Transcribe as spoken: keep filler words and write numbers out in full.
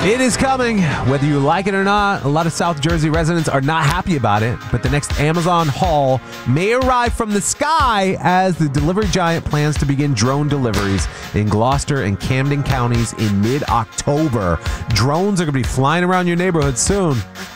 It is coming, whether you like it or not. A lot of South Jersey residents are not happy about it, but the next Amazon haul may arrive from the sky as the delivery giant plans to begin drone deliveries in Gloucester and Camden counties in mid-October. Drones are going to be flying around your neighborhood soon.